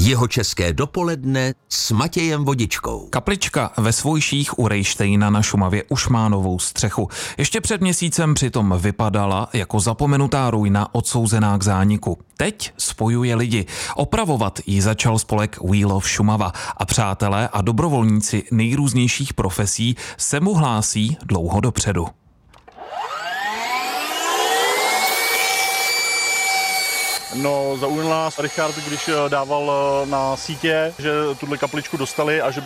Jihočeské dopoledne s Matějem Vodičkou. Kaplička ve Svojších u Rejštejna na Šumavě už má novou střechu. Ještě před měsícem přitom vypadala jako zapomenutá ruina odsouzená k zániku. Teď spojuje lidi. Opravovat ji začal spolek We Love Šumava a přátelé a dobrovolníci nejrůznějších profesí se mu hlásí dlouho dopředu. No, zaujal nás Richard, když dával na sítě, že tuhle kapličku dostali a že